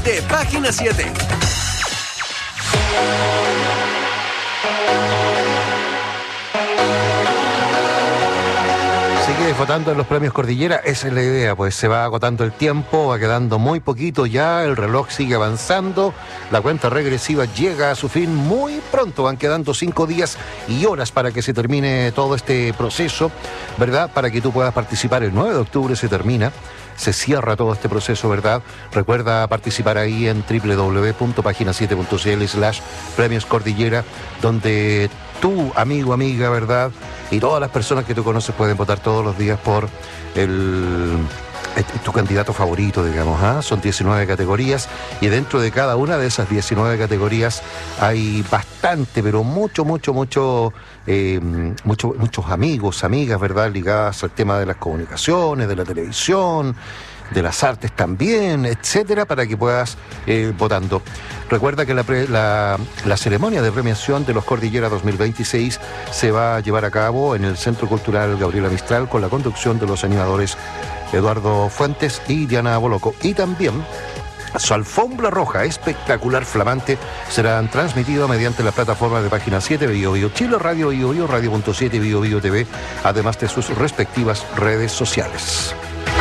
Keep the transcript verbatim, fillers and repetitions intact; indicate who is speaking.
Speaker 1: de Página siete.
Speaker 2: Sigue votando en los premios Cordillera, esa es la idea, pues se va agotando el tiempo, va quedando muy poquito ya, el reloj sigue avanzando, la cuenta regresiva llega a su fin muy pronto, van quedando cinco días y horas para que se termine todo este proceso, ¿verdad? Para que tú puedas participar, el nueve de octubre se termina, se cierra todo este proceso, ¿verdad? Recuerda participar ahí en doble u doble u doble u punto página siete punto c l slash premios Cordillera, donde tú, amigo, amiga, ¿verdad? Y todas las personas que tú conoces pueden votar todos los días por el, tu candidato favorito, digamos, ¿ah? Son diecinueve categorías y dentro de cada una de esas diecinueve categorías hay bastante, pero mucho, mucho, mucho, eh, mucho, muchos amigos, amigas, ¿verdad? Ligadas al tema de las comunicaciones, de la televisión, de las artes también, etcétera, para que puedas eh, votando. Recuerda que la, pre, la, la ceremonia de premiación de los Cordillera dos mil veintiséis se va a llevar a cabo en el Centro Cultural Gabriela Mistral con la conducción de los animadores Eduardo Fuentes y Diana Boloco. Y también su alfombra roja espectacular, flamante, serán transmitidas mediante la plataforma de Página siete, Bio Bio Chile, Radio Bio Bio, Radio punto siete, Bio Bio T V, además de sus respectivas redes sociales.